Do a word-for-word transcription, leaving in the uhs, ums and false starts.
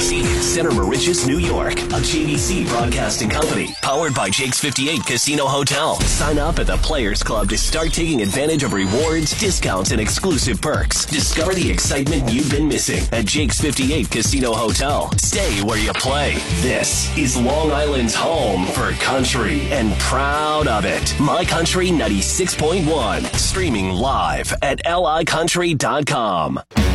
C, Center Moriches, New York. A J V C broadcasting company. Powered by Jake's fifty-eight Casino Hotel. Sign up at the Players Club to start taking advantage of rewards, discounts, and exclusive perks. Discover the excitement you've been missing at Jake's fifty-eight Casino Hotel. Stay where you play. This is Long Island's home for country, and proud of it. My Country ninety-six point one. Streaming live at L I country dot com.